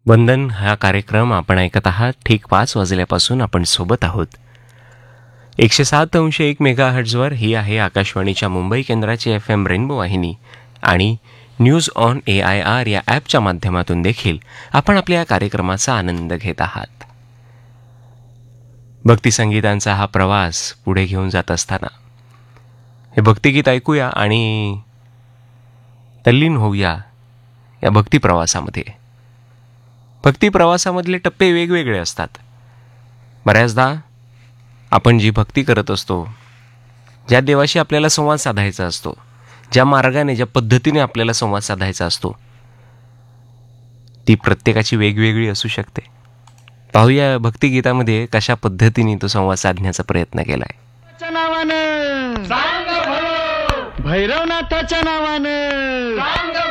वंदन हा कार्यक्रम आपण ऐकत आहात. ठीक 5 वाजल्यापासून आपण सोबत आहोत. 107.1 मेगाहर्ट्झवर ही आहे आकाशवाणीच्या मुंबई केंद्राची FM रेनबो वाहिनी आणि न्यूज ऑन AIR या ॲपच्या माध्यमातून देखील आपण आपल्या या कार्यक्रमाचा आनंद घेत आहात. भक्तिसंगीतांचा हा प्रवास पुढे घेऊन जात असताना हे भक्तिगीत ऐकूया आणि तल्लीन होऊया या भक्तिप्रवासामध्ये. भक्तिप्रवासामधले टप्पे वेगवेगळे असतात. बऱ्याचदा आपण जी भक्ती करत असतो, ज्या देवाशी आपल्याला संवाद साधायचा असतो, ज्या मार्गाने ज्या पद्धतीने आपल्याला संवाद साधायचा असतो, ती प्रत्येकाची वेगवेगळी असू शकते. पाहूया भक्तिगीतामध्ये कशा पद्धतीने तो संवाद साधण्याचा प्रयत्न केलाय. भैरवनाथाच्या नावानं